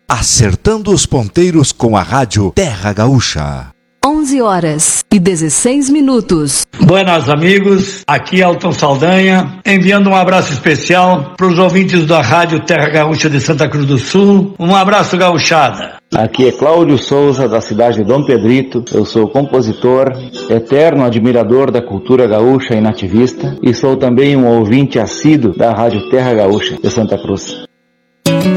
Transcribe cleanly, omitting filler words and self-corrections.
acertando os ponteiros com a Rádio Terra Gaúcha. 11h16. Buenas amigos, aqui é Elton Saldanha, enviando um abraço especial para os ouvintes da Rádio Terra Gaúcha de Santa Cruz do Sul. Um abraço, gauchada. Aqui é Cláudio Souza, da cidade de Dom Pedrito. Eu sou compositor, eterno admirador da cultura gaúcha e nativista, e sou também um ouvinte assíduo da Rádio Terra Gaúcha de Santa Cruz.